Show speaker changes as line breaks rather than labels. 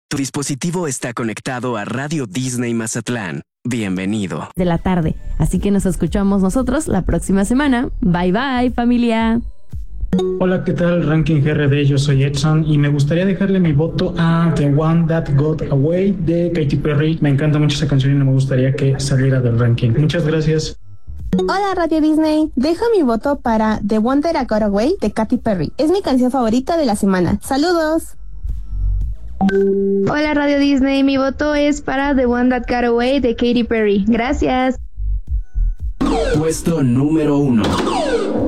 Tu dispositivo está conectado a Radio Disney Mazatlán. Bienvenido.
De la tarde. Así que nos escuchamos nosotros la próxima semana. Bye bye, familia.
Hola, ¿qué tal? Ranking GRD, yo soy Edson y me gustaría dejarle mi voto a The One That Got Away de Katy Perry. Me encanta mucho esa canción y no me gustaría que saliera del ranking. Muchas gracias.
Hola Radio Disney, dejo mi voto para The One That Got Away de Katy Perry. Es mi canción favorita de la semana. ¡Saludos!
Hola Radio Disney, mi voto es para The One That Got Away de Katy Perry. Gracias.
Puesto número 1.